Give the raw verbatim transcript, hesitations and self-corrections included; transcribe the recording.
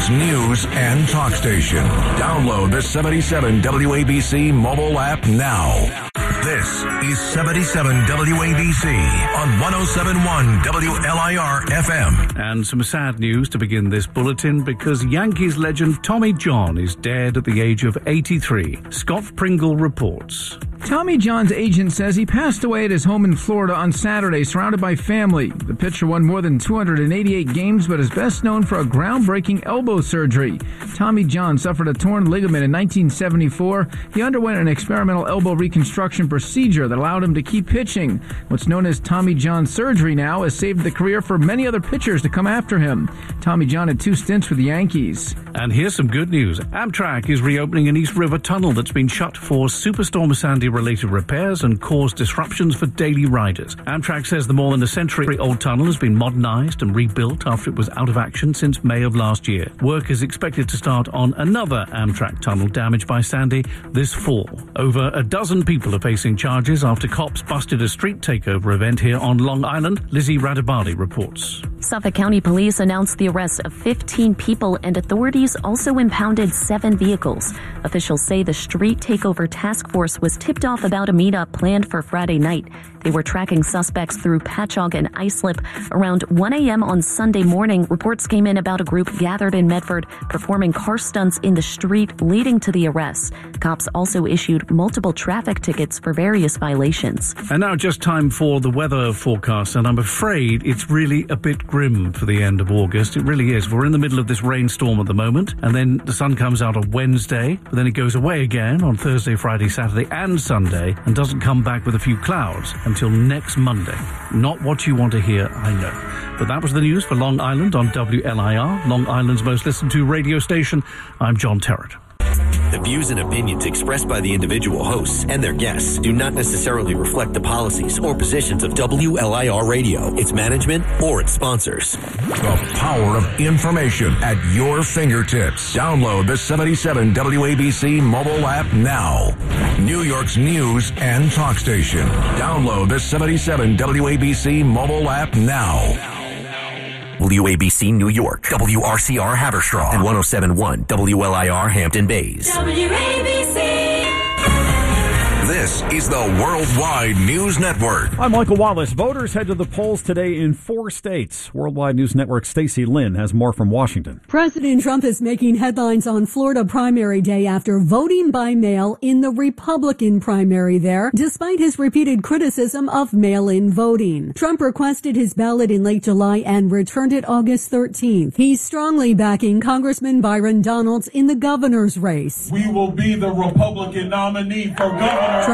York's news and talk station. Download the seventy-seven W A B C mobile app now. This is seventy-seven W A B C on one oh seven point one W L I R F M. And some sad news to begin this bulletin, because Yankees legend Tommy John is dead at the age of eighty-three. Scott Pringle reports. Tommy John's agent says he passed away at his home in Florida on Saturday, surrounded by family. The pitcher won more than two hundred eighty-eight games, but is best known for a groundbreaking elbow surgery. Tommy John suffered a torn ligament in nineteen seventy-four. He underwent an experimental elbow reconstruction procedure that allowed him to keep pitching. What's known as Tommy John surgery now has saved the career for many other pitchers to come after him. Tommy John had two stints with the Yankees. And here's some good news. Amtrak is reopening an East River tunnel that's been shut for Superstorm Sandy related repairs and caused disruptions for daily riders. Amtrak says the more than a century-old tunnel has been modernized and rebuilt after it was out of action since May of last year. Work is expected to start on another Amtrak tunnel damaged by Sandy this fall. Over a dozen people are facing charges after cops busted a street takeover event here on Long Island. Lizzie Radabali reports. Suffolk County Police announced the arrest of fifteen people, and authorities also impounded seven vehicles. Officials say the street takeover task force was tipped off about a meetup planned for Friday night. They were tracking suspects through Patchogue and Islip. Around one a.m. on Sunday morning, reports came in about a group gathered in Medford performing car stunts in the street, leading to the arrests. Cops also issued multiple traffic tickets for various violations. And now just time for the weather forecast, and I'm afraid it's really a bit grim for the end of August. It really is. We're in the middle of this rainstorm at the moment, and then the sun comes out on Wednesday, but then it goes away again on Thursday, Friday, Saturday and Sunday, and doesn't come back with a few clouds until next Monday. Not what you want to hear, I know. But that was the news for Long Island on W L I R, Long Island's most listened to radio station. I'm John Terrett. The views and opinions expressed by the individual hosts and their guests do not necessarily reflect the policies or positions of W L I R Radio, its management, or its sponsors. The power of information at your fingertips. Download the seventy-seven W A B C mobile app now. New York's news and talk station. Download the seventy-seven W A B C mobile app now. W A B C New York, W R C R Haverstraw, and one oh seven point one W L I R Hampton Bays. W A B C. This is the Worldwide News Network. I'm Michael Wallace. Voters head to the polls today in four states. Worldwide News Network Stacey Lynn has more from Washington. President Trump is making headlines on Florida primary day after voting by mail in the Republican primary there, despite his repeated criticism of mail-in voting. Trump requested his ballot in late July and returned it August thirteenth. He's strongly backing Congressman Byron Donalds in the governor's race. We will be the Republican nominee for governor.